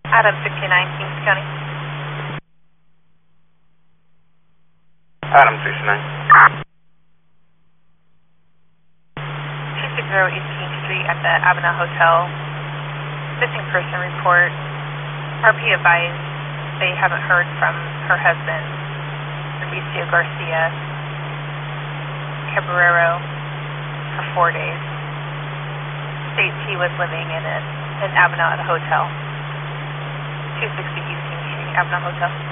Adam 69, Kings County. Adam 69. 260 East King Street at the Avenel Hotel. Missing person report. RP advised they haven't heard from her husband, Mauricio Garcia Cabrero, for 4 days. States he was living in Avenel at a hotel. 260 East King Street, Avenel Hotel.